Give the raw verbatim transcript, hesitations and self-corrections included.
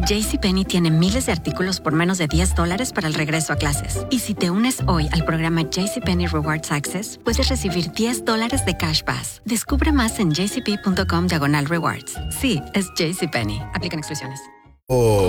JCPenney tiene miles de artículos por menos de diez dólares para el regreso a clases. Y si te unes hoy al programa JCPenney Rewards Access, puedes recibir diez dólares de Cash Pass. Descubre más en jcp.com diagonal rewards. Sí, es JCPenney. Aplican exclusiones. Oh.